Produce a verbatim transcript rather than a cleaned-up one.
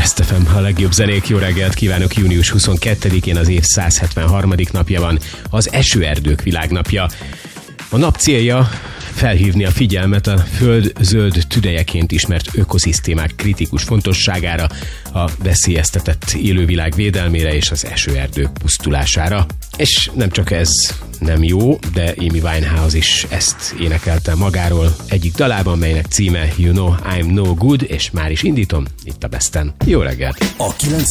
Best ef em, a legjobb zenék. Jó reggelt kívánok! június huszonkettedikén az év száz hetvenharmadik napja van, az esőerdők világnapja. A nap célja felhívni a figyelmet a föld zöld tüdejeként ismert ökoszisztémák kritikus fontosságára, a veszélyeztetett élővilág védelmére és az esőerdők pusztulására. És nem csak ez nem jó, de Amy Winehouse is ezt énekelte magáról egyik dalában, melynek címe You Know I'm No Good, és már is indítom itt a Besten. Jó reggelt! A kilencven